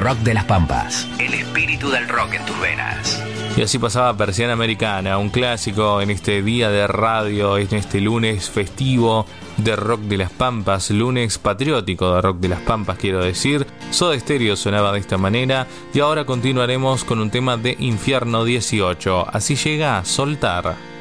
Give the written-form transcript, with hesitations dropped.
Rock de las Pampas. El espíritu del rock en tus venas. Y así pasaba Persiana Americana, un clásico en este día de radio, en este lunes festivo de Rock de las Pampas, lunes patriótico de Rock de las Pampas, quiero decir. Soda Stereo sonaba de esta manera y ahora continuaremos con un tema de Infierno 18. Así llega a Soltar.